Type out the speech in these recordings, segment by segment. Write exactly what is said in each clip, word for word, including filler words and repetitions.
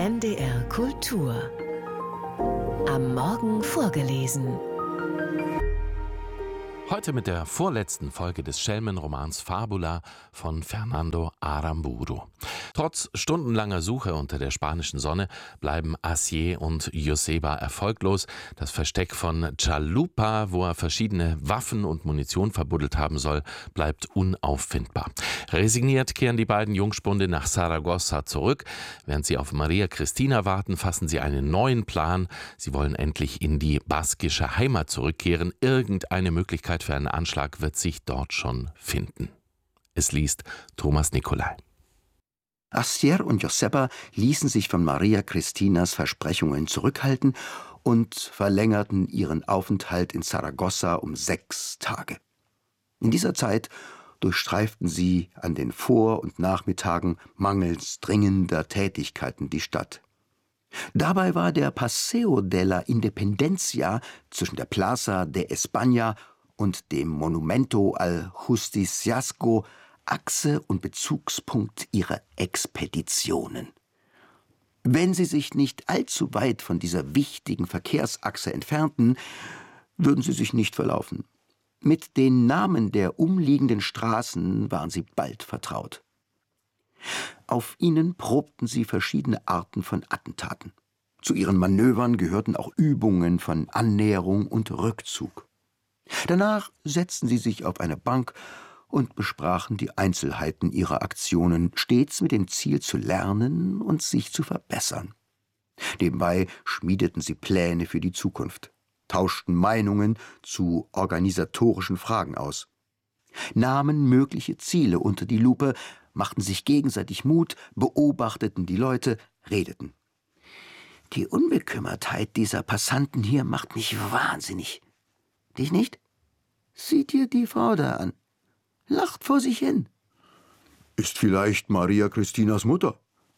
N D R Kultur. Am Morgen vorgelesen. Heute mit der vorletzten Folge des Schelmenromans Fabula von Fernando Aramburu. Trotz stundenlanger Suche unter der spanischen Sonne bleiben Asier und Joseba erfolglos. Das Versteck von Chalupa, wo er verschiedene Waffen und Munition verbuddelt haben soll, bleibt unauffindbar. Resigniert kehren die beiden Jungspunde nach Saragossa zurück. Während sie auf Maria Cristina warten, fassen sie einen neuen Plan. Sie wollen endlich in die baskische Heimat zurückkehren. Irgendeine Möglichkeit für einen Anschlag wird sich dort schon finden. Es liest Thomas Nicolai. Asier und Joseba ließen sich von Maria Cristinas Versprechungen zurückhalten und verlängerten ihren Aufenthalt in Saragossa um sechs Tage. In dieser Zeit durchstreiften sie an den Vor- und Nachmittagen mangels dringender Tätigkeiten die Stadt. Dabei war der Paseo de la Independencia zwischen der Plaza de España und dem Monumento al Justiciasco Achse und Bezugspunkt ihrer Expeditionen. Wenn sie sich nicht allzu weit von dieser wichtigen Verkehrsachse entfernten, würden sie sich nicht verlaufen. Mit den Namen der umliegenden Straßen waren sie bald vertraut. Auf ihnen probten sie verschiedene Arten von Attentaten. Zu ihren Manövern gehörten auch Übungen von Annäherung und Rückzug. Danach setzten sie sich auf eine Bank und besprachen die Einzelheiten ihrer Aktionen, stets mit dem Ziel zu lernen und sich zu verbessern. Nebenbei schmiedeten sie Pläne für die Zukunft, tauschten Meinungen zu organisatorischen Fragen aus, nahmen mögliche Ziele unter die Lupe, machten sich gegenseitig Mut, beobachteten die Leute, redeten. Die Unbekümmertheit dieser Passanten hier macht mich wahnsinnig. Dich nicht? Sieh dir die Frau da an. Lacht vor sich hin. Ist vielleicht Maria Cristinas Mutter?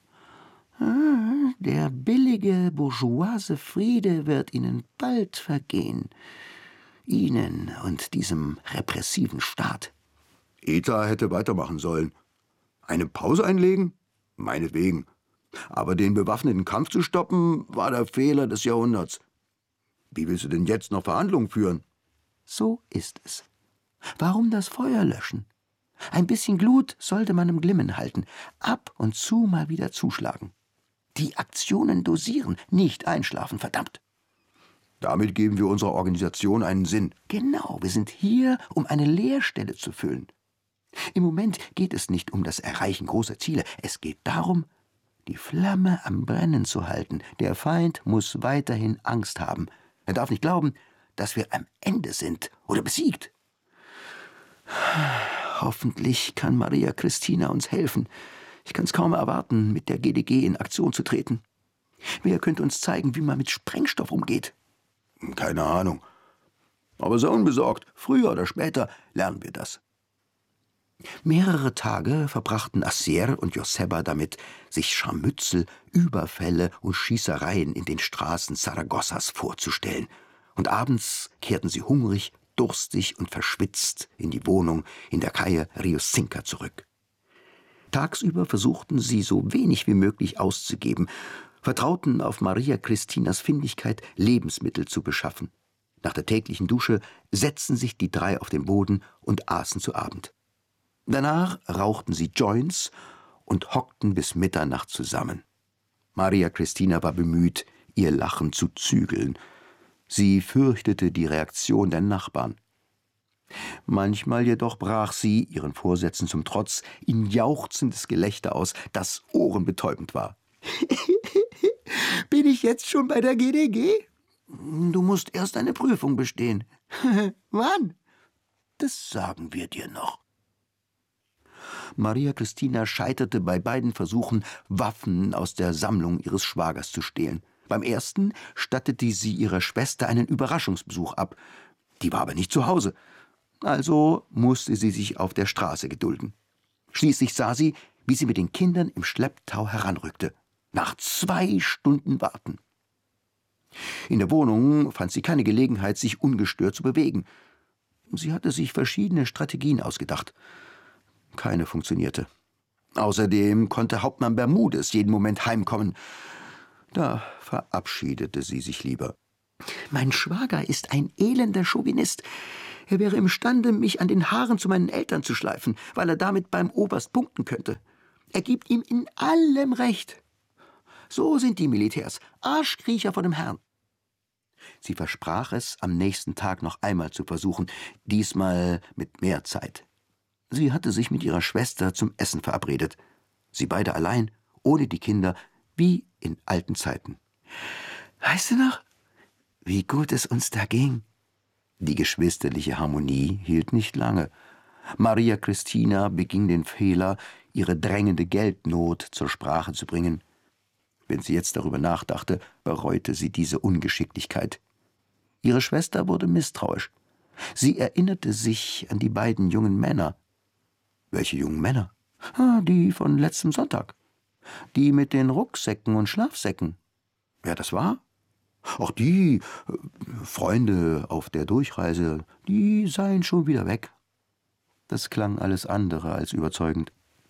Ah, der billige, bourgeoise Friede wird ihnen bald vergehen. Ihnen und diesem repressiven Staat. ETA hätte weitermachen sollen. Eine Pause einlegen? Meinetwegen. Aber den bewaffneten Kampf zu stoppen, war der Fehler des Jahrhunderts. Wie willst du denn jetzt noch Verhandlungen führen? So ist es. Warum das Feuer löschen? Ein bisschen Glut sollte man im Glimmen halten, ab und zu mal wieder zuschlagen. Die Aktionen dosieren, nicht einschlafen, verdammt. Damit geben wir unserer Organisation einen Sinn. Genau, wir sind hier, um eine Leerstelle zu füllen. Im Moment geht es nicht um das Erreichen großer Ziele, es geht darum, die Flamme am Brennen zu halten. Der Feind muss weiterhin Angst haben. Er darf nicht glauben, dass wir am Ende sind oder besiegt. Hoffentlich kann Maria Cristina uns helfen. Ich kann es kaum erwarten, mit der G D G in Aktion zu treten. Wer könnte uns zeigen, wie man mit Sprengstoff umgeht? Keine Ahnung. Aber sei unbesorgt, früher oder später lernen wir das. Mehrere Tage verbrachten Asier und Joseba damit, sich Scharmützel, Überfälle und Schießereien in den Straßen Saragossas vorzustellen. Und abends kehrten sie hungrig, durstig und verschwitzt in die Wohnung in der Calle Rio Cinca zurück. Tagsüber versuchten sie, so wenig wie möglich auszugeben, vertrauten auf Maria Cristinas Findigkeit, Lebensmittel zu beschaffen. Nach der täglichen Dusche setzten sich die drei auf den Boden und aßen zu Abend. Danach rauchten sie Joints und hockten bis Mitternacht zusammen. Maria Cristina war bemüht, ihr Lachen zu zügeln. Sie fürchtete die Reaktion der Nachbarn. Manchmal jedoch brach sie, ihren Vorsätzen zum Trotz, in jauchzendes Gelächter aus, das ohrenbetäubend war. Bin ich jetzt schon bei der G D G? Du musst erst eine Prüfung bestehen. Wann? Das sagen wir dir noch. Maria Cristina scheiterte bei beiden Versuchen, Waffen aus der Sammlung ihres Schwagers zu stehlen. Beim ersten stattete sie ihrer Schwester einen Überraschungsbesuch ab. Die war aber nicht zu Hause. Also musste sie sich auf der Straße gedulden. Schließlich sah sie, wie sie mit den Kindern im Schlepptau heranrückte. Nach zwei Stunden Warten. In der Wohnung fand sie keine Gelegenheit, sich ungestört zu bewegen. Sie hatte sich verschiedene Strategien ausgedacht. Keine funktionierte. Außerdem konnte Hauptmann Bermudez jeden Moment heimkommen. Da verabschiedete sie sich lieber. »Mein Schwager ist ein elender Chauvinist. Er wäre imstande, mich an den Haaren zu meinen Eltern zu schleifen, weil er damit beim Oberst punkten könnte. Er gibt ihm in allem Recht. So sind die Militärs, Arschkriecher vor dem Herrn.« Sie versprach es, am nächsten Tag noch einmal zu versuchen, diesmal mit mehr Zeit. Sie hatte sich mit ihrer Schwester zum Essen verabredet. Sie beide allein, ohne die Kinder, wie in alten Zeiten. »Weißt du noch, wie gut es uns da ging?« Die geschwisterliche Harmonie hielt nicht lange. Maria Christina beging den Fehler, ihre drängende Geldnot zur Sprache zu bringen. Wenn sie jetzt darüber nachdachte, bereute sie diese Ungeschicklichkeit. Ihre Schwester wurde misstrauisch. Sie erinnerte sich an die beiden jungen Männer. Welche jungen Männer? Ah, die von letztem Sonntag. Die mit den Rucksäcken und Schlafsäcken. Wer das war? Auch die äh, Freunde auf der Durchreise, die seien schon wieder weg. Das klang alles andere als überzeugend.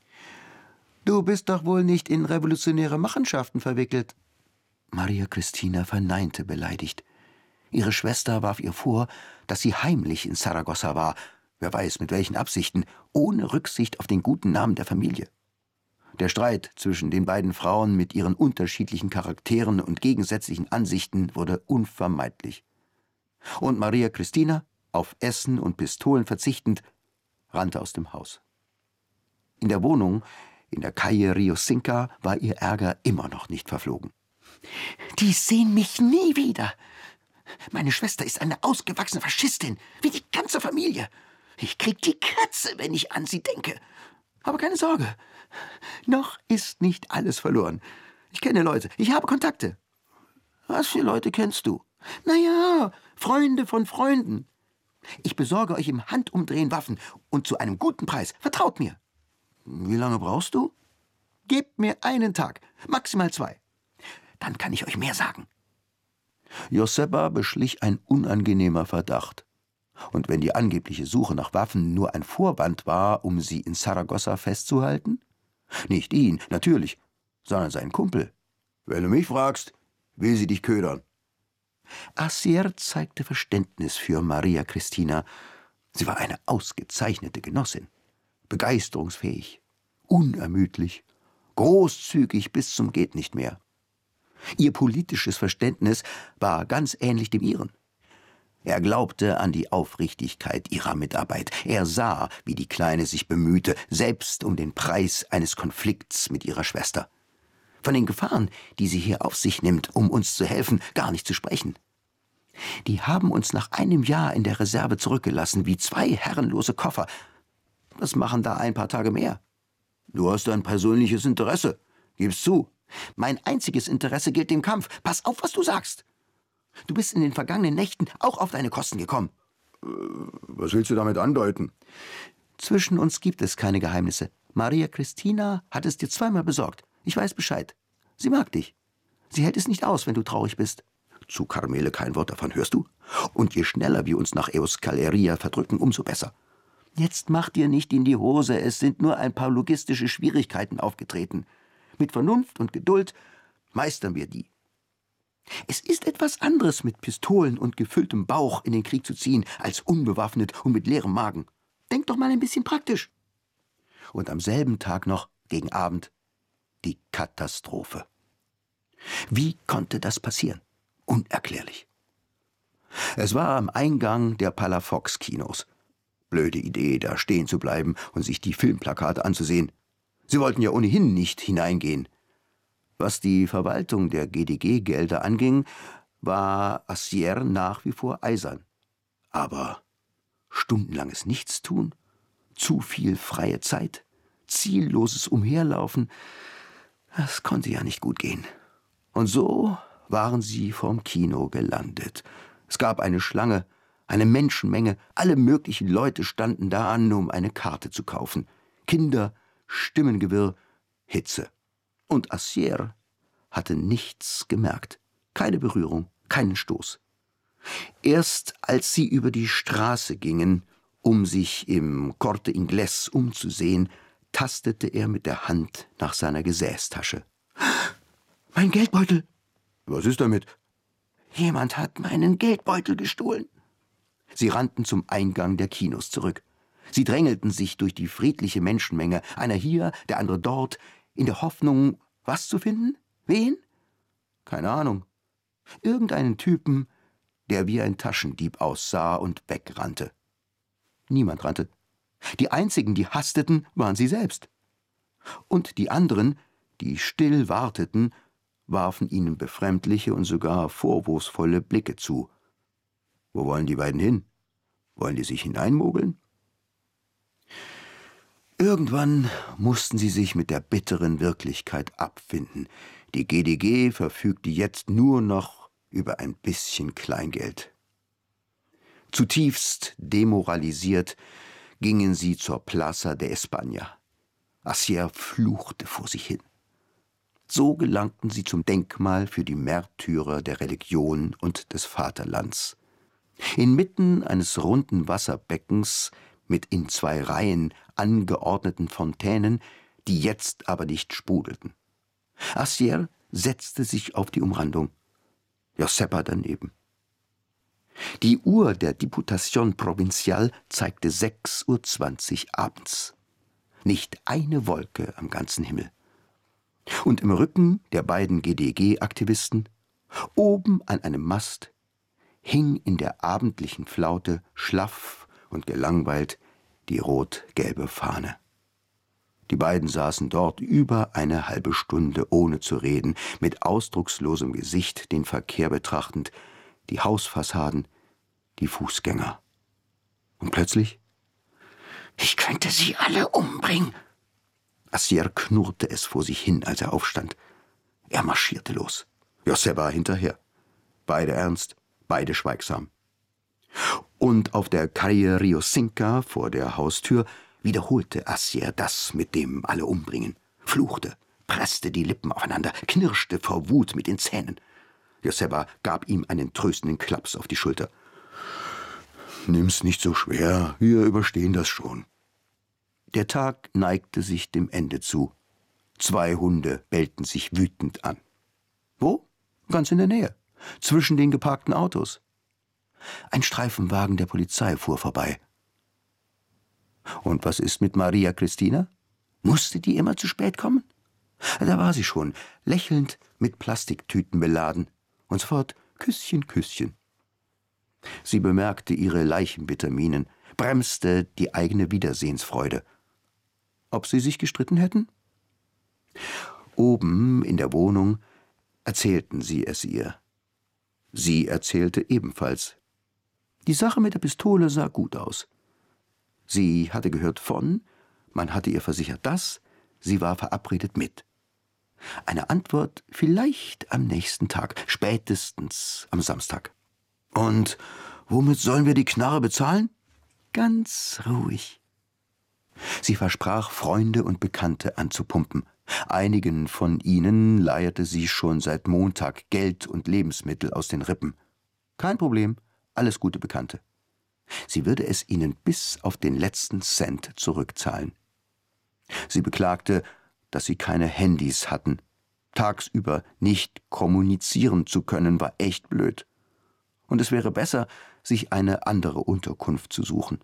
»Du bist doch wohl nicht in revolutionäre Machenschaften verwickelt?« Maria Christina verneinte beleidigt. Ihre Schwester warf ihr vor, dass sie heimlich in Saragossa war, wer weiß mit welchen Absichten, ohne Rücksicht auf den guten Namen der Familie. Der Streit zwischen den beiden Frauen mit ihren unterschiedlichen Charakteren und gegensätzlichen Ansichten wurde unvermeidlich. Und Maria Christina, auf Essen und Pistolen verzichtend, rannte aus dem Haus. In der Wohnung in der Calle Rio Cinca war ihr Ärger immer noch nicht verflogen. »Die sehen mich nie wieder. Meine Schwester ist eine ausgewachsene Faschistin, wie die ganze Familie. Ich krieg die Kratze, wenn ich an sie denke. Aber keine Sorge, noch ist nicht alles verloren. Ich kenne Leute, ich habe Kontakte.« »Was für Leute kennst du?« »Naja, Freunde von Freunden. Ich besorge euch im Handumdrehen Waffen und zu einem guten Preis. Vertraut mir.« »Wie lange brauchst du?« »Gebt mir einen Tag, maximal zwei. Dann kann ich euch mehr sagen.« Josepa beschlich ein unangenehmer Verdacht. Und wenn die angebliche Suche nach Waffen nur ein Vorwand war, um sie in Saragossa festzuhalten? Nicht ihn, natürlich, sondern seinen Kumpel. »Wenn du mich fragst, will sie dich ködern.« Acier zeigte Verständnis für Maria Christina. Sie war eine ausgezeichnete Genossin. Begeisterungsfähig, unermüdlich, großzügig bis zum Gehtnichtmehr. Ihr politisches Verständnis war ganz ähnlich dem ihren. Er glaubte an die Aufrichtigkeit ihrer Mitarbeit. Er sah, wie die Kleine sich bemühte, selbst um den Preis eines Konflikts mit ihrer Schwester. Von den Gefahren, die sie hier auf sich nimmt, um uns zu helfen, gar nicht zu sprechen. Die haben uns nach einem Jahr in der Reserve zurückgelassen, wie zwei herrenlose Koffer. Was machen da ein paar Tage mehr? Du hast ein persönliches Interesse. Gib's zu. Mein einziges Interesse gilt dem Kampf. Pass auf, was du sagst. Du bist in den vergangenen Nächten auch auf deine Kosten gekommen. Äh, was willst du damit andeuten? Zwischen uns gibt es keine Geheimnisse. Maria Christina hat es dir zweimal besorgt. Ich weiß Bescheid. Sie mag dich. Sie hält es nicht aus, wenn du traurig bist. Zu Carmele kein Wort davon, hörst du? Und je schneller wir uns nach Euskaleria verdrücken, umso besser. Jetzt mach dir nicht in die Hose, es sind nur ein paar logistische Schwierigkeiten aufgetreten. Mit Vernunft und Geduld meistern wir die. Es ist etwas anderes, mit Pistolen und gefülltem Bauch in den Krieg zu ziehen, als unbewaffnet und mit leerem Magen. Denk doch mal ein bisschen praktisch. Und am selben Tag noch, gegen Abend, die Katastrophe. Wie konnte das passieren? Unerklärlich. Es war am Eingang der Palafox-Kinos. Blöde Idee, da stehen zu bleiben und sich die Filmplakate anzusehen. Sie wollten ja ohnehin nicht hineingehen. Was die Verwaltung der G D G-Gelder anging, war Acier nach wie vor eisern. Aber stundenlanges Nichtstun, zu viel freie Zeit, zielloses Umherlaufen, das konnte ja nicht gut gehen. Und so waren sie vorm Kino gelandet. Es gab eine Schlange, eine Menschenmenge, alle möglichen Leute standen da an, um eine Karte zu kaufen. Kinder, Stimmengewirr, Hitze. Und Acier hatte nichts gemerkt. Keine Berührung, keinen Stoß. Erst als sie über die Straße gingen, um sich im Corte Inglés umzusehen, tastete er mit der Hand nach seiner Gesäßtasche. »Mein Geldbeutel!« Was ist damit? Jemand hat meinen Geldbeutel gestohlen. Sie rannten zum Eingang der Kinos zurück. Sie drängelten sich durch die friedliche Menschenmenge, einer hier, der andere dort, in der Hoffnung, was zu finden? Wen? Keine Ahnung. Irgendeinen Typen, der wie ein Taschendieb aussah und wegrannte. Niemand rannte. Die einzigen, die hasteten, waren sie selbst. Und die anderen, die still warteten, warfen ihnen befremdliche und sogar vorwurfsvolle Blicke zu. Wo wollen die beiden hin? Wollen die sich hineinmogeln? Irgendwann mussten sie sich mit der bitteren Wirklichkeit abfinden. Die G D G verfügte jetzt nur noch über ein bisschen Kleingeld. Zutiefst demoralisiert gingen sie zur Plaza de España. Acier fluchte vor sich hin. So gelangten sie zum Denkmal für die Märtyrer der Religion und des Vaterlands. Inmitten eines runden Wasserbeckens mit in zwei Reihen angeordneten Fontänen, die jetzt aber nicht sprudelten. Acier setzte sich auf die Umrandung, Josepa daneben. Die Uhr der Diputación Provincial zeigte sechs Uhr zwanzig abends. Nicht eine Wolke am ganzen Himmel. Und im Rücken der beiden G D G-Aktivisten, oben an einem Mast, hing in der abendlichen Flaute schlaff und gelangweilt die rot-gelbe Fahne. Die beiden saßen dort über eine halbe Stunde, ohne zu reden, mit ausdruckslosem Gesicht den Verkehr betrachtend, die Hausfassaden, die Fußgänger. Und plötzlich: »Ich könnte sie alle umbringen!« Acier knurrte es vor sich hin, als er aufstand. Er marschierte los. Josepa hinterher. Beide ernst, beide schweigsam. Und auf der Calle Rio Cinca vor der Haustür wiederholte Acier das mit dem alle umbringen, fluchte, presste die Lippen aufeinander, knirschte vor Wut mit den Zähnen. Josepa gab ihm einen tröstenden Klaps auf die Schulter. »Nimm's nicht so schwer, wir überstehen das schon.« Der Tag neigte sich dem Ende zu. Zwei Hunde bellten sich wütend an. Wo? Ganz in der Nähe, zwischen den geparkten Autos. Ein Streifenwagen der Polizei fuhr vorbei. Und was ist mit Maria Cristina? Musste die immer zu spät kommen? Da war sie schon, lächelnd, mit Plastiktüten beladen. Und sofort Küsschen, Küsschen. Sie bemerkte ihre Leichenbitterminen, bremste die eigene Wiedersehensfreude. Ob sie sich gestritten hätten? Oben in der Wohnung erzählten sie es ihr. Sie erzählte ebenfalls. Die Sache mit der Pistole sah gut aus. Sie hatte gehört von, man hatte ihr versichert das, sie war verabredet mit. Eine Antwort vielleicht am nächsten Tag, spätestens am Samstag. Und womit sollen wir die Knarre bezahlen? Ganz ruhig. Sie versprach, Freunde und Bekannte anzupumpen. Einigen von ihnen leierte sie schon seit Montag Geld und Lebensmittel aus den Rippen. Kein Problem, alles gute Bekannte. Sie würde es ihnen bis auf den letzten Cent zurückzahlen. Sie beklagte, dass sie keine Handys hatten. Tagsüber nicht kommunizieren zu können, war echt blöd. Und es wäre besser, sich eine andere Unterkunft zu suchen.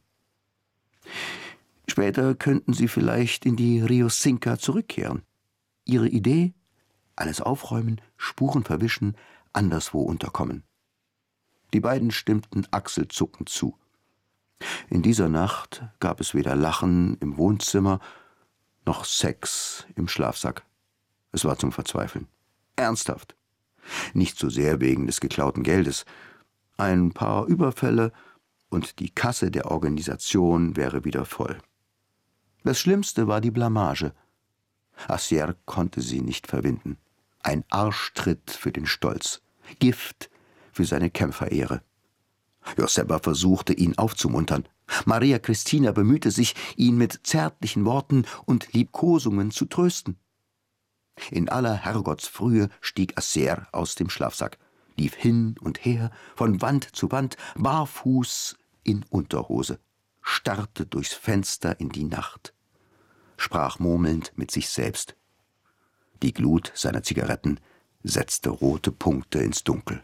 Später könnten sie vielleicht in die Rio Cinca zurückkehren. Ihre Idee? Alles aufräumen, Spuren verwischen, anderswo unterkommen. Die beiden stimmten achselzuckend zu. In dieser Nacht gab es weder Lachen im Wohnzimmer noch Sex im Schlafsack. Es war zum Verzweifeln. Ernsthaft. Nicht so sehr wegen des geklauten Geldes. Ein paar Überfälle und die Kasse der Organisation wäre wieder voll. Das Schlimmste war die Blamage. Acier konnte sie nicht verwinden. Ein Arschtritt für den Stolz. Gift für seine Kämpferehre. Josepa versuchte, ihn aufzumuntern. Maria Cristina bemühte sich, ihn mit zärtlichen Worten und Liebkosungen zu trösten. In aller Herrgottsfrühe stieg Acier aus dem Schlafsack, lief hin und her, von Wand zu Wand, barfuß in Unterhose, starrte durchs Fenster in die Nacht, sprach murmelnd mit sich selbst. Die Glut seiner Zigaretten setzte rote Punkte ins Dunkel.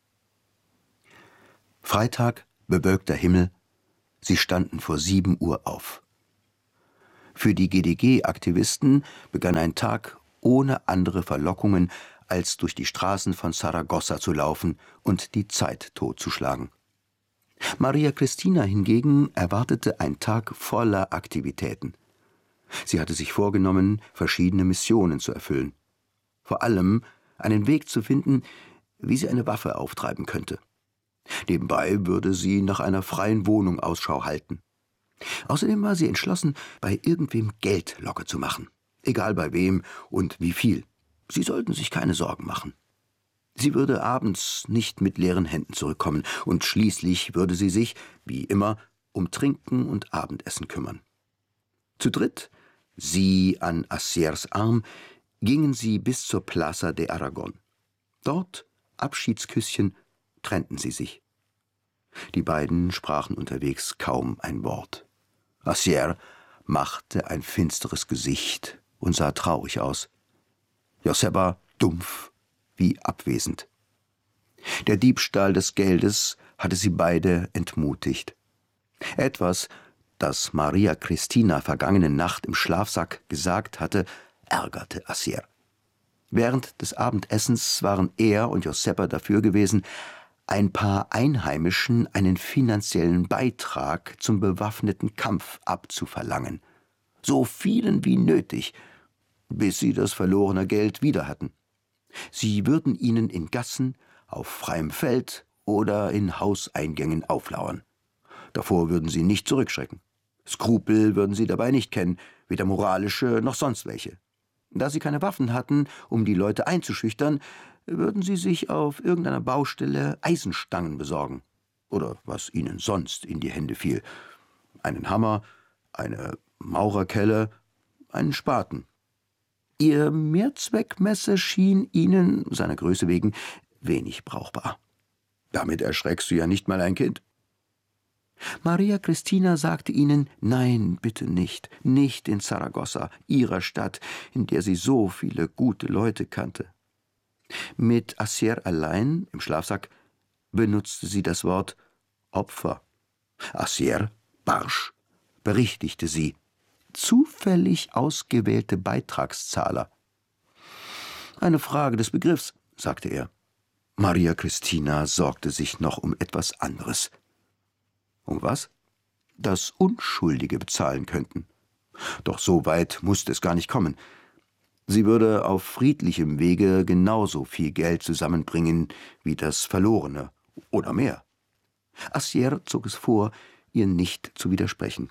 Freitag, bewölkter Himmel, sie standen vor sieben Uhr auf. Für die G D G-Aktivisten begann ein Tag ohne andere Verlockungen, als durch die Straßen von Saragossa zu laufen und die Zeit totzuschlagen. Maria Cristina hingegen erwartete ein Tag voller Aktivitäten. Sie hatte sich vorgenommen, verschiedene Missionen zu erfüllen. Vor allem einen Weg zu finden, wie sie eine Waffe auftreiben könnte. Nebenbei würde sie nach einer freien Wohnung Ausschau halten. Außerdem war sie entschlossen, bei irgendwem Geld locker zu machen. Egal bei wem und wie viel. Sie sollten sich keine Sorgen machen. Sie würde abends nicht mit leeren Händen zurückkommen und schließlich würde sie sich, wie immer, um Trinken und Abendessen kümmern. Zu dritt, sie an Assiers Arm, gingen sie bis zur Plaza de Aragon. Dort, Abschiedsküsschen, trennten sie sich. Die beiden sprachen unterwegs kaum ein Wort. Assier machte ein finsteres Gesicht und sah traurig aus. Joseba dumpf, wie abwesend. Der Diebstahl des Geldes hatte sie beide entmutigt. Etwas, das Maria Cristina vergangene Nacht im Schlafsack gesagt hatte, ärgerte Assier. Während des Abendessens waren er und Joseba dafür gewesen, ein paar Einheimischen einen finanziellen Beitrag zum bewaffneten Kampf abzuverlangen. So vielen wie nötig, bis sie das verlorene Geld wieder hatten. Sie würden ihnen in Gassen, auf freiem Feld oder in Hauseingängen auflauern. Davor würden sie nicht zurückschrecken. Skrupel würden sie dabei nicht kennen, weder moralische noch sonst welche. Da sie keine Waffen hatten, um die Leute einzuschüchtern, würden sie sich auf irgendeiner Baustelle Eisenstangen besorgen. Oder was ihnen sonst in die Hände fiel. Einen Hammer, eine Maurerkelle, einen Spaten. Ihr Mehrzweckmesser schien ihnen, seiner Größe wegen, wenig brauchbar. Damit erschreckst du ja nicht mal ein Kind. Maria Cristina sagte ihnen, nein, bitte nicht, nicht in Saragossa, ihrer Stadt, in der sie so viele gute Leute kannte. Mit Assier allein, im Schlafsack, benutzte sie das Wort Opfer. Assier, barsch, berichtigte sie, zufällig ausgewählte Beitragszahler. Eine Frage des Begriffs, sagte er. Maria Cristina sorgte sich noch um etwas anderes. Um was? Dass Unschuldige bezahlen könnten. Doch so weit musste es gar nicht kommen. Sie würde auf friedlichem Wege genauso viel Geld zusammenbringen wie das Verlorene oder mehr. Assier zog es vor, ihr nicht zu widersprechen.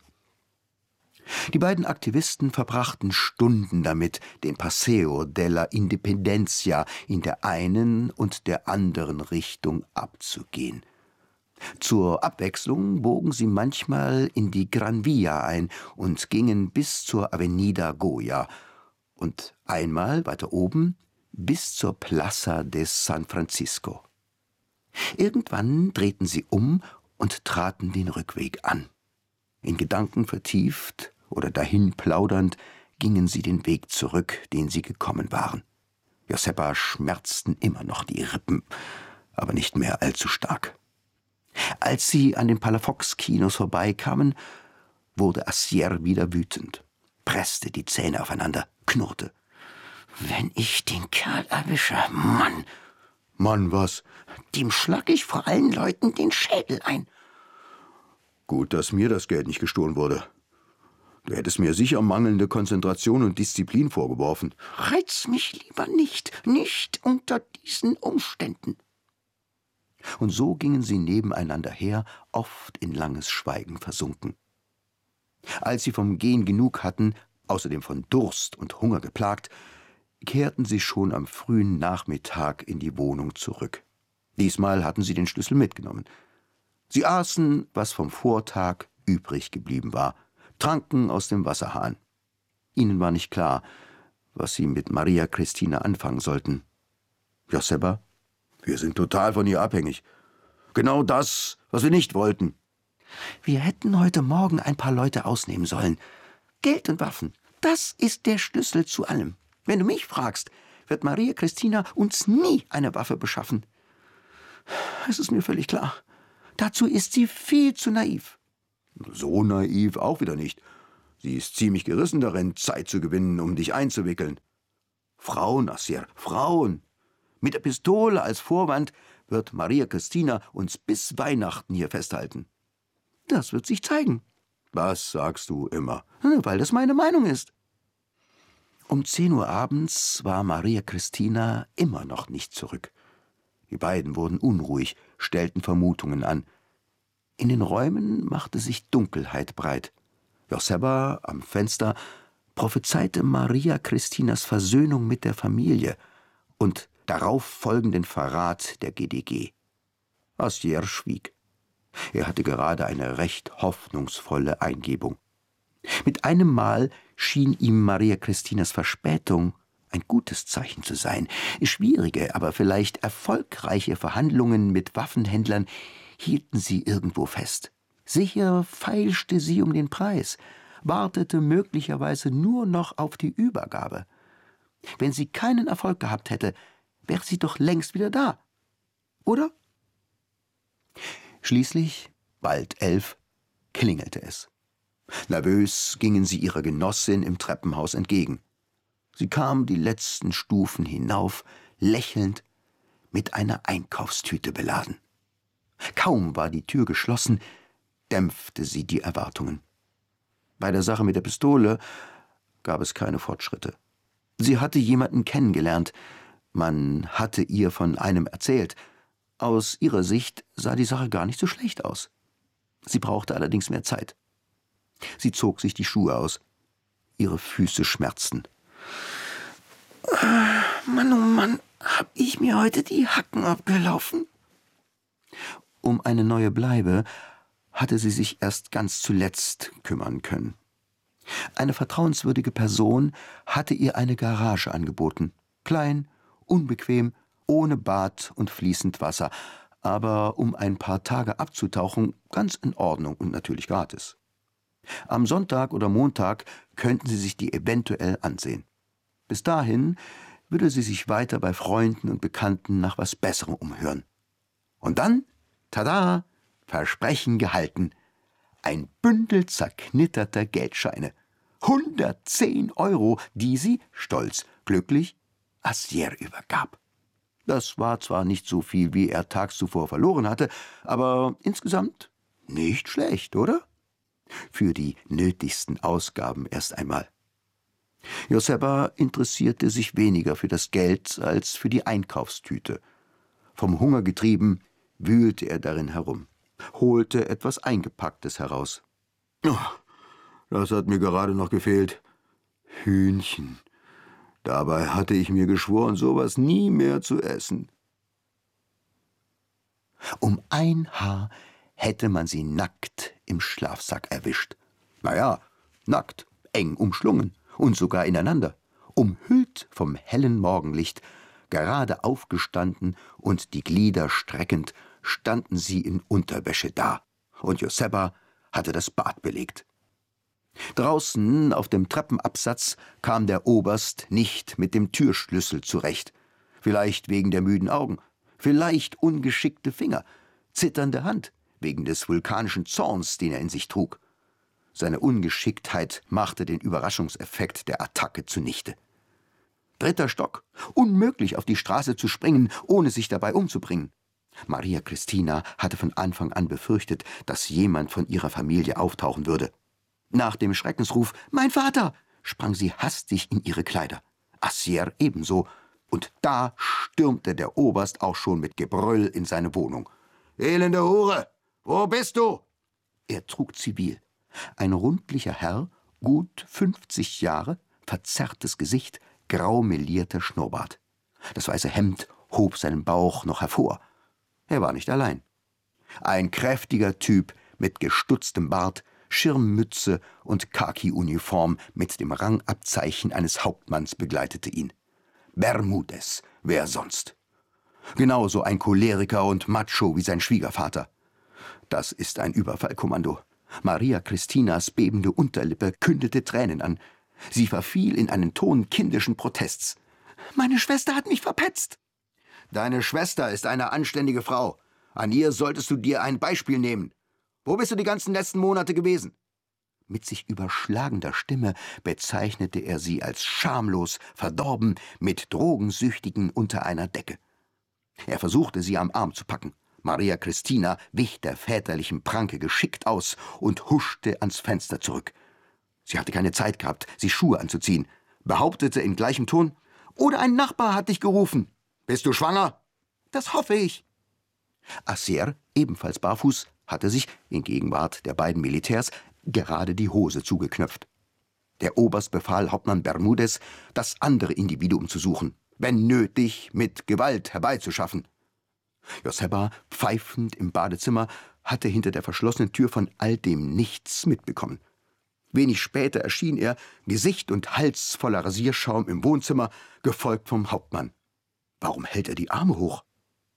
Die beiden Aktivisten verbrachten Stunden damit, den Paseo della Independencia in der einen und der anderen Richtung abzugehen. Zur Abwechslung bogen sie manchmal in die Gran Via ein und gingen bis zur Avenida Goya und einmal weiter oben bis zur Plaza de San Francisco. Irgendwann drehten sie um und traten den Rückweg an. In Gedanken vertieft oder dahin plaudernd gingen sie den Weg zurück, den sie gekommen waren. Joseba schmerzten immer noch die Rippen, aber nicht mehr allzu stark. Als sie an den Palafox-Kinos vorbeikamen, wurde Assier wieder wütend, presste die Zähne aufeinander, knurrte. »Wenn ich den Kerl erwische, Mann!« »Mann, was?« »Dem schlag ich vor allen Leuten den Schädel ein.« »Gut, dass mir das Geld nicht gestohlen wurde. Du hättest mir sicher mangelnde Konzentration und Disziplin vorgeworfen.« »Reiz mich lieber nicht, nicht unter diesen Umständen.« Und so gingen sie nebeneinander her, oft in langes Schweigen versunken. Als sie vom Gehen genug hatten, außerdem von Durst und Hunger geplagt, kehrten sie schon am frühen Nachmittag in die Wohnung zurück. Diesmal hatten sie den Schlüssel mitgenommen. Sie aßen, was vom Vortag übrig geblieben war, tranken aus dem Wasserhahn. Ihnen war nicht klar, was sie mit Maria Cristina anfangen sollten. Joseba? Wir sind total von ihr abhängig. Genau das, was wir nicht wollten. Wir hätten heute Morgen ein paar Leute ausnehmen sollen. Geld und Waffen, das ist der Schlüssel zu allem. Wenn du mich fragst, wird Maria Christina uns nie eine Waffe beschaffen. Es ist mir völlig klar. Dazu ist sie viel zu naiv. So naiv auch wieder nicht. Sie ist ziemlich gerissen darin, Zeit zu gewinnen, um dich einzuwickeln. Frauen, Assier, Frauen. Mit der Pistole als Vorwand wird Maria Christina uns bis Weihnachten hier festhalten. Das wird sich zeigen. Was sagst du immer? Weil das meine Meinung ist. Um zehn Uhr abends war Maria Christina immer noch nicht zurück. Die beiden wurden unruhig, stellten Vermutungen an. In den Räumen machte sich Dunkelheit breit. Joseba am Fenster prophezeite Maria Christinas Versöhnung mit der Familie und darauf folgenden Verrat der G D G. Astier schwieg. Er hatte gerade eine recht hoffnungsvolle Eingebung. Mit einem Mal schien ihm Maria Christinas Verspätung ein gutes Zeichen zu sein. Schwierige, aber vielleicht erfolgreiche Verhandlungen mit Waffenhändlern hielten sie irgendwo fest. Sicher feilschte sie um den Preis, wartete möglicherweise nur noch auf die Übergabe. Wenn sie keinen Erfolg gehabt hätte, wäre sie doch längst wieder da. Oder? Schließlich, bald elf, klingelte es. Nervös gingen sie ihrer Genossin im Treppenhaus entgegen. Sie kam die letzten Stufen hinauf, lächelnd, mit einer Einkaufstüte beladen. Kaum war die Tür geschlossen, dämpfte sie die Erwartungen. Bei der Sache mit der Pistole gab es keine Fortschritte. Sie hatte jemanden kennengelernt, man hatte ihr von einem erzählt. Aus ihrer Sicht sah die Sache gar nicht so schlecht aus. Sie brauchte allerdings mehr Zeit. Sie zog sich die Schuhe aus. Ihre Füße schmerzten. Mann, oh Mann, hab ich mir heute die Hacken abgelaufen? Um eine neue Bleibe hatte sie sich erst ganz zuletzt kümmern können. Eine vertrauenswürdige Person hatte ihr eine Garage angeboten. Klein, unbequem, ohne Bad und fließend Wasser, aber um ein paar Tage abzutauchen, ganz in Ordnung und natürlich gratis. Am Sonntag oder Montag könnten sie sich die eventuell ansehen. Bis dahin würde sie sich weiter bei Freunden und Bekannten nach was Besserem umhören. Und dann, tada, Versprechen gehalten, ein Bündel zerknitterter Geldscheine. hundertzehn Euro, die sie, stolz, glücklich, Astier übergab. Das war zwar nicht so viel, wie er tags zuvor verloren hatte, aber insgesamt nicht schlecht, oder? Für die nötigsten Ausgaben erst einmal. Joseba interessierte sich weniger für das Geld als für die Einkaufstüte. Vom Hunger getrieben, wühlte er darin herum, holte etwas Eingepacktes heraus. Oh, das hat mir gerade noch gefehlt. Hühnchen. Dabei hatte ich mir geschworen, sowas nie mehr zu essen. Um ein Haar hätte man sie nackt im Schlafsack erwischt. Naja, nackt, eng umschlungen und sogar ineinander, umhüllt vom hellen Morgenlicht, gerade aufgestanden und die Glieder streckend, standen sie in Unterwäsche da, und Joseba hatte das Bad belegt. Draußen auf dem Treppenabsatz kam der Oberst nicht mit dem Türschlüssel zurecht. Vielleicht wegen der müden Augen, vielleicht ungeschickte Finger, zitternde Hand wegen des vulkanischen Zorns, den er in sich trug. Seine Ungeschicktheit machte den Überraschungseffekt der Attacke zunichte. Dritter Stock, unmöglich auf die Straße zu springen, ohne sich dabei umzubringen. Maria Christina hatte von Anfang an befürchtet, dass jemand von ihrer Familie auftauchen würde. Nach dem Schreckensruf »Mein Vater!« sprang sie hastig in ihre Kleider. Astier ebenso, und da stürmte der Oberst auch schon mit Gebrüll in seine Wohnung. »Elende Hure, wo bist du?« Er trug Zivil. Ein rundlicher Herr, gut fünfzig Jahre, verzerrtes Gesicht, grau melierter Schnurrbart. Das weiße Hemd hob seinen Bauch noch hervor. Er war nicht allein. Ein kräftiger Typ mit gestutztem Bart, Schirmmütze und Khaki-Uniform mit dem Rangabzeichen eines Hauptmanns begleitete ihn. Bermudez, wer sonst? Genauso ein Choleriker und Macho wie sein Schwiegervater. Das ist ein Überfallkommando. Maria Christinas bebende Unterlippe kündete Tränen an. Sie verfiel in einen Ton kindischen Protests. Meine Schwester hat mich verpetzt. Deine Schwester ist eine anständige Frau. An ihr solltest du dir ein Beispiel nehmen. Wo bist du die ganzen letzten Monate gewesen? Mit sich überschlagender Stimme bezeichnete er sie als schamlos, verdorben, mit Drogensüchtigen unter einer Decke. Er versuchte, sie am Arm zu packen. Maria Christina wich der väterlichen Pranke geschickt aus und huschte ans Fenster zurück. Sie hatte keine Zeit gehabt, sich Schuhe anzuziehen, behauptete in gleichem Ton: »Oder ein Nachbar hat dich gerufen.« »Bist du schwanger?« »Das hoffe ich.« Assier, ebenfalls barfuß, hatte sich, in Gegenwart der beiden Militärs, gerade die Hose zugeknöpft. Der Oberst befahl Hauptmann Bermudez, das andere Individuum zu suchen, wenn nötig mit Gewalt herbeizuschaffen. Joseba, pfeifend im Badezimmer, hatte hinter der verschlossenen Tür von all dem nichts mitbekommen. Wenig später erschien er, Gesicht und Hals voller Rasierschaum im Wohnzimmer, gefolgt vom Hauptmann. Warum hält er die Arme hoch?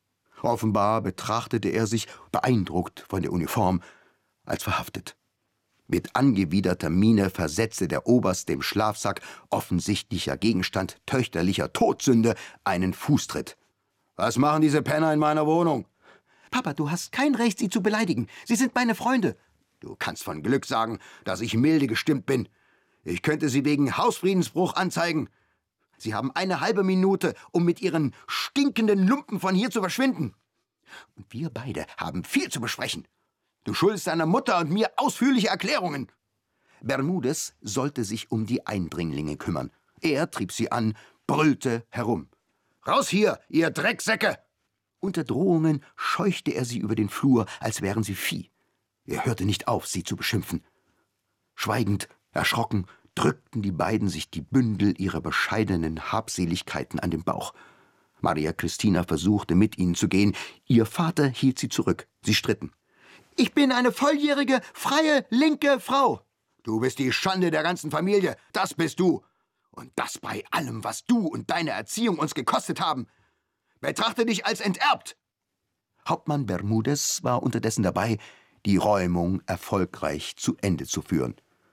Offenbar betrachtete er sich, beeindruckt von der Uniform, als verhaftet. Mit angewiderter Miene versetzte der Oberst dem Schlafsack, offensichtlicher Gegenstand töchterlicher Todsünde, einen Fußtritt. »Was machen diese Penner in meiner Wohnung?« »Papa, du hast kein Recht, sie zu beleidigen. Sie sind meine Freunde.« »Du kannst von Glück sagen, dass ich milde gestimmt bin. Ich könnte Sie wegen Hausfriedensbruch anzeigen. Sie haben eine halbe Minute, um mit Ihren stinkenden Lumpen von hier zu verschwinden. Und wir beide haben viel zu besprechen. Du schuldest deiner Mutter und mir ausführliche Erklärungen.« Bermudez sollte sich um die Eindringlinge kümmern. Er trieb sie an, brüllte herum. »Raus hier, ihr Drecksäcke!« Unter Drohungen scheuchte er sie über den Flur, als wären sie Vieh. Er hörte nicht auf, sie zu beschimpfen. Schweigend, erschrocken, drückten die beiden sich die Bündel ihrer bescheidenen Habseligkeiten an den Bauch. Maria Christina versuchte, mit ihnen zu gehen. Ihr Vater hielt sie zurück. Sie stritten. »Ich bin eine volljährige, freie, linke Frau.« »Du bist die Schande der ganzen Familie. Das bist du. Und das bei allem, was du und deine Erziehung uns gekostet haben. Betrachte dich als enterbt.« Hauptmann Bermudez war unterdessen dabei, die Räumung erfolgreich zu Ende zu führen.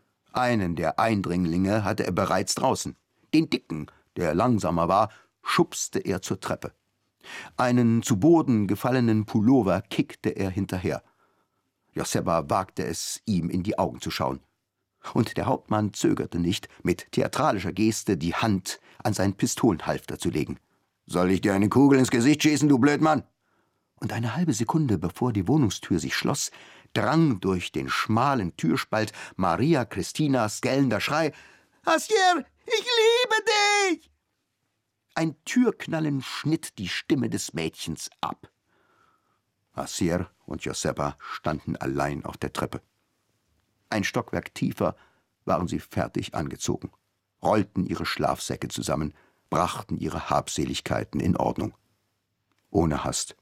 Einen der Eindringlinge hatte er bereits draußen. Den Dicken, der langsamer war, schubste er zur Treppe. Einen zu Boden gefallenen Pullover kickte er hinterher. Joseba wagte es, ihm in die Augen zu schauen. Und der Hauptmann zögerte nicht, mit theatralischer Geste die Hand an sein Pistolenhalfter zu legen. »Soll ich dir eine Kugel ins Gesicht schießen, du Blödmann?« Und eine halbe Sekunde bevor die Wohnungstür sich schloss, drang durch den schmalen Türspalt Maria Christinas gellender Schrei: »Assier, ich liebe dich!« Ein Türknallen schnitt die Stimme des Mädchens ab. Assier und Joseba standen allein auf der Treppe. Ein Stockwerk tiefer waren sie fertig angezogen, rollten ihre Schlafsäcke zusammen, brachten ihre Habseligkeiten in Ordnung. Ohne Hast.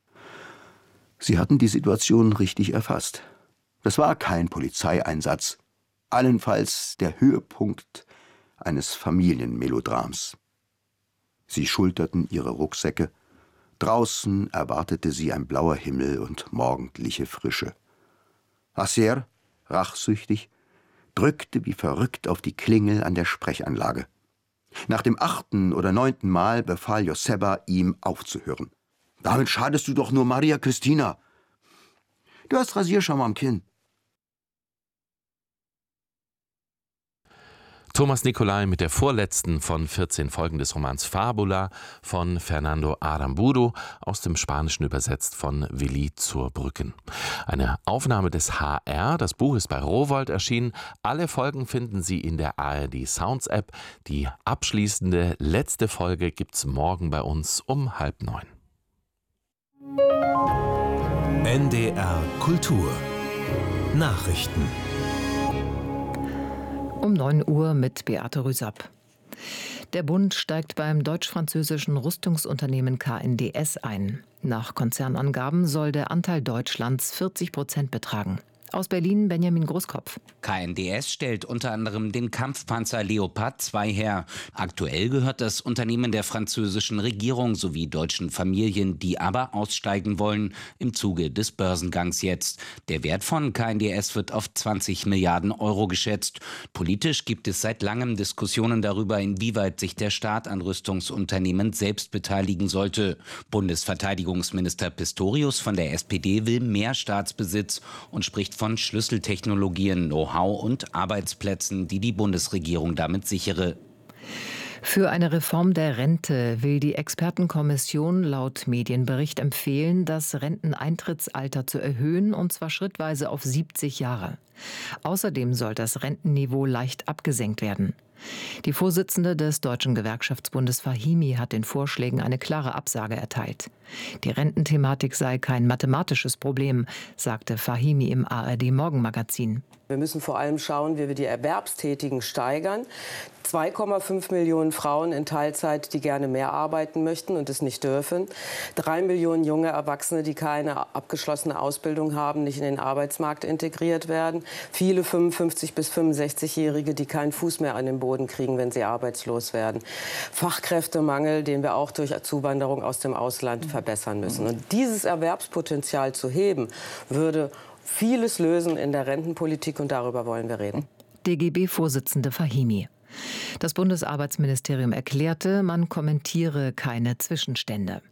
Sie hatten die Situation richtig erfasst. Das war kein Polizeieinsatz, allenfalls der Höhepunkt eines Familienmelodrams. Sie schulterten ihre Rucksäcke. Draußen erwartete sie ein blauer Himmel und morgendliche Frische. Assier, rachsüchtig, drückte wie verrückt auf die Klingel an der Sprechanlage. Nach dem achten oder neunten Mal befahl Joseba, ihm aufzuhören. »Damit schadest du doch nur Maria Christina. Du hast Rasierschaum am Kinn.« Thomas Nicolai mit der vorletzten von vierzehn Folgen des Romans Fabula von Fernando Aramburu, aus dem Spanischen übersetzt von Willi Zurbrücken. Eine Aufnahme des H R, das Buch ist bei Rowohlt erschienen. Alle Folgen finden Sie in der A R D Sounds App. Die abschließende letzte Folge gibt's morgen bei uns um halb neun. N D R Kultur Nachrichten Um neun Uhr mit Beate Rüsapp. Der Bund steigt beim deutsch-französischen Rüstungsunternehmen K N D S ein. Nach Konzernangaben soll der Anteil Deutschlands vierzig Prozent betragen. Aus Berlin Benjamin Großkopf. K N D S stellt unter anderem den Kampfpanzer Leopard zwei her. Aktuell gehört das Unternehmen der französischen Regierung sowie deutschen Familien, die aber aussteigen wollen, im Zuge des Börsengangs jetzt. Der Wert von K N D S wird auf zwanzig Milliarden Euro geschätzt. Politisch gibt es seit langem Diskussionen darüber, inwieweit sich der Staat an Rüstungsunternehmen selbst beteiligen sollte. Bundesverteidigungsminister Pistorius von der S P D will mehr Staatsbesitz und spricht von Schlüsseltechnologien, Know-how und Arbeitsplätzen, die die Bundesregierung damit sichere. Für eine Reform der Rente will die Expertenkommission laut Medienbericht empfehlen, das Renteneintrittsalter zu erhöhen, und zwar schrittweise auf siebzig Jahre. Außerdem soll das Rentenniveau leicht abgesenkt werden. Die Vorsitzende des Deutschen Gewerkschaftsbundes Fahimi hat den Vorschlägen eine klare Absage erteilt. Die Rententhematik sei kein mathematisches Problem, sagte Fahimi im A R D-Morgenmagazin. Wir müssen vor allem schauen, wie wir die Erwerbstätigen steigern. zwei Komma fünf Millionen Frauen in Teilzeit, die gerne mehr arbeiten möchten und es nicht dürfen. drei Millionen junge Erwachsene, die keine abgeschlossene Ausbildung haben, nicht in den Arbeitsmarkt integriert werden. Viele fünfundfünfzig- bis fünfundsechzigjährige, die keinen Fuß mehr an den Boden kriegen, wenn sie arbeitslos werden. Fachkräftemangel, den wir auch durch Zuwanderung aus dem Ausland verbessern müssen. Und dieses Erwerbspotenzial zu heben, würde vieles lösen in der Rentenpolitik, und darüber wollen wir reden. D G B-Vorsitzende Fahimi. Das Bundesarbeitsministerium erklärte, man kommentiere keine Zwischenstände.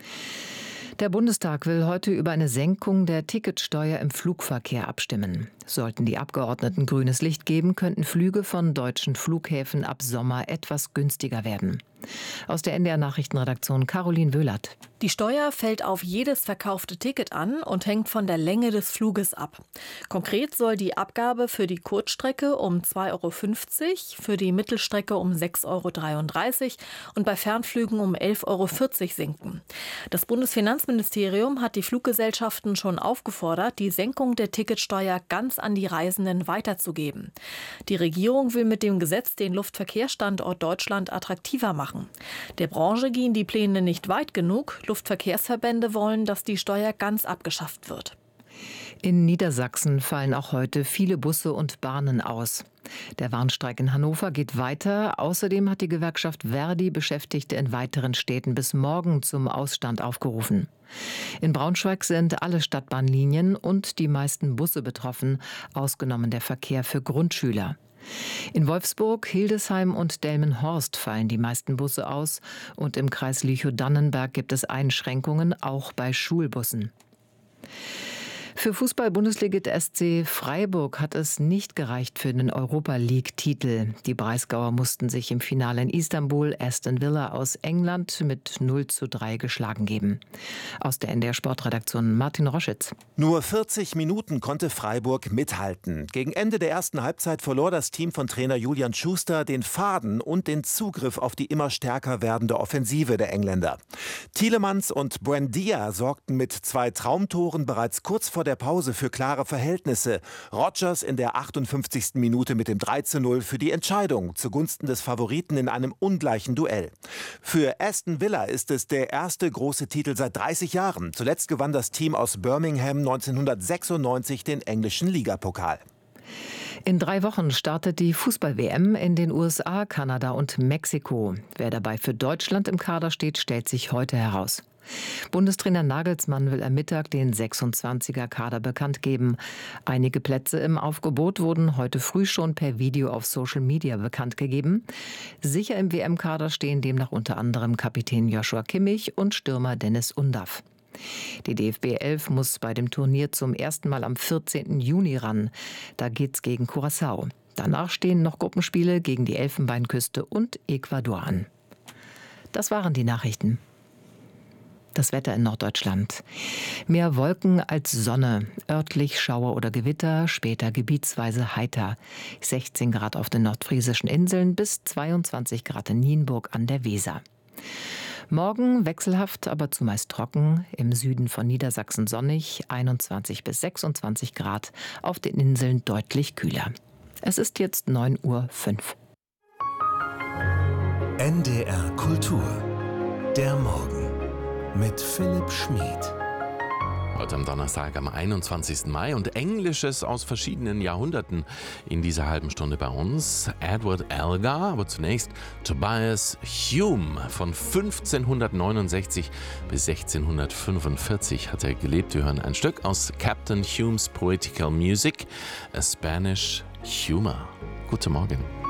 Der Bundestag will heute über eine Senkung der Ticketsteuer im Flugverkehr abstimmen. Sollten die Abgeordneten grünes Licht geben, könnten Flüge von deutschen Flughäfen ab Sommer etwas günstiger werden. Aus der N D R-Nachrichtenredaktion Caroline Wöhlert. Die Steuer fällt auf jedes verkaufte Ticket an und hängt von der Länge des Fluges ab. Konkret soll die Abgabe für die Kurzstrecke um zwei Euro fünfzig, für die Mittelstrecke um sechs Euro dreiunddreißig und bei Fernflügen um elf Euro vierzig sinken. Das Bundesfinanzministerium hat die Fluggesellschaften schon aufgefordert, die Senkung der Ticketsteuer ganz an die Reisenden weiterzugeben. Die Regierung will mit dem Gesetz den Luftverkehrsstandort Deutschland attraktiver machen. Der Branche gehen die Pläne nicht weit genug. Luftverkehrsverbände wollen, dass die Steuer ganz abgeschafft wird. In Niedersachsen fallen auch heute viele Busse und Bahnen aus. Der Warnstreik in Hannover geht weiter. Außerdem hat die Gewerkschaft Verdi Beschäftigte in weiteren Städten bis morgen zum Ausstand aufgerufen. In Braunschweig sind alle Stadtbahnlinien und die meisten Busse betroffen, ausgenommen der Verkehr für Grundschüler. In Wolfsburg, Hildesheim und Delmenhorst fallen die meisten Busse aus und im Kreis Lüchow-Dannenberg gibt es Einschränkungen, auch bei Schulbussen. Für Fußball-Bundesligist S C Freiburg hat es nicht gereicht für den Europa-League-Titel. Die Breisgauer mussten sich im Finale in Istanbul Aston Villa aus England mit null zu drei geschlagen geben. Aus der N D R-Sportredaktion Martin Roschitz. Nur vierzig Minuten konnte Freiburg mithalten. Gegen Ende der ersten Halbzeit verlor das Team von Trainer Julian Schuster den Faden und den Zugriff auf die immer stärker werdende Offensive der Engländer. Tielemans und Buendia sorgten mit zwei Traumtoren bereits kurz vor der Pause für klare Verhältnisse. Rodgers in der achtundfünfzigsten Minute mit dem drei zu null für die Entscheidung zugunsten des Favoriten in einem ungleichen Duell. Für Aston Villa ist es der erste große Titel seit dreißig Jahren. Zuletzt gewann das Team aus Birmingham neunzehnhundertsechsundneunzig den englischen Ligapokal. In drei Wochen startet die Fußball-W M in den U S A, Kanada und Mexiko. Wer dabei für Deutschland im Kader steht, stellt sich heute heraus. Bundestrainer Nagelsmann will am Mittag den sechsundzwanziger-Kader bekannt geben. Einige Plätze im Aufgebot wurden heute früh schon per Video auf Social Media bekannt gegeben. Sicher im W M-Kader stehen demnach unter anderem Kapitän Joshua Kimmich und Stürmer Dennis Undaff. Die D F B elf muss bei dem Turnier zum ersten Mal am vierzehnten Juni ran. Da geht's gegen Curaçao. Danach stehen noch Gruppenspiele gegen die Elfenbeinküste und Ecuador an. Das waren die Nachrichten. Das Wetter in Norddeutschland. Mehr Wolken als Sonne. Örtlich Schauer oder Gewitter, später gebietsweise heiter. sechzehn Grad auf den nordfriesischen Inseln bis zweiundzwanzig Grad in Nienburg an der Weser. Morgen wechselhaft, aber zumeist trocken. Im Süden von Niedersachsen sonnig, einundzwanzig bis sechsundzwanzig Grad. Auf den Inseln deutlich kühler. Es ist jetzt neun Uhr fünf. N D R Kultur. Der Morgen. Mit Philipp Schmid. Heute am Donnerstag, am einundzwanzigsten Mai und Englisches aus verschiedenen Jahrhunderten in dieser halben Stunde bei uns. Edward Elgar, aber zunächst Tobias Hume. Von fünfzehnhundertneunundsechzig bis sechzehnhundertfünfundvierzig hat er gelebt. Wir hören ein Stück aus Captain Hume's Poetical Music, A Spanish Humor. Guten Morgen.